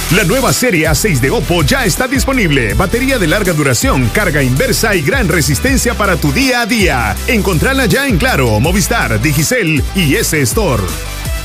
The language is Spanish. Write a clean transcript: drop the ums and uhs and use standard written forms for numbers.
La nueva serie A6 de Oppo ya está disponible. Batería de larga duración, carga inversa y gran resistencia para tu día a día. Encontrala ya en Claro, Movistar, Digicel y S Store.